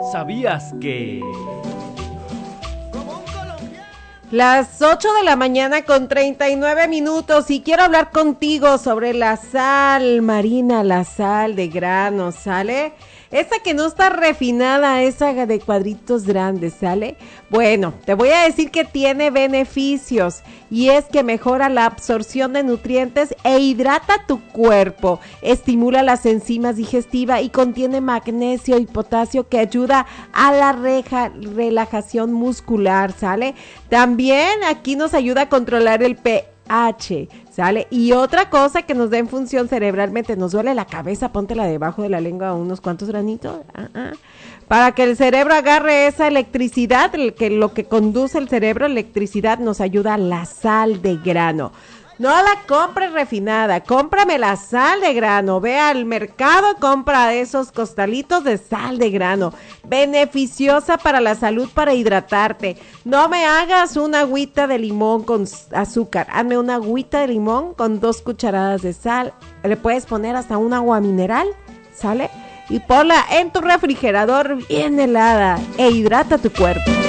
¿Sabías que...? Las 8 de la mañana con 39 minutos y quiero hablar contigo sobre la sal marina, la sal de grano, ¿sale? Esa que no está refinada, esa de cuadritos grandes, ¿sale? Bueno, te voy a decir que tiene beneficios y es que mejora la absorción de nutrientes e hidrata tu cuerpo, estimula las enzimas digestivas y contiene magnesio y potasio que ayuda a la relajación muscular, ¿sale? También aquí nos ayuda a controlar el pH, ¿sale? Y otra cosa que nos da en función cerebralmente, nos duele la cabeza, póntela debajo de la lengua unos cuantos granitos, para que el cerebro agarre esa electricidad, lo que conduce el cerebro, electricidad, nos ayuda la sal de grano. No la compres refinada, cómprame la sal de grano, ve al mercado y compra esos costalitos de sal de grano, beneficiosa para la salud, para hidratarte. No me hagas una agüita de limón con azúcar, hazme una agüita de limón con 2 cucharadas de sal, le puedes poner hasta un agua mineral, ¿sale? Y ponla en tu refrigerador bien helada e hidrata tu cuerpo.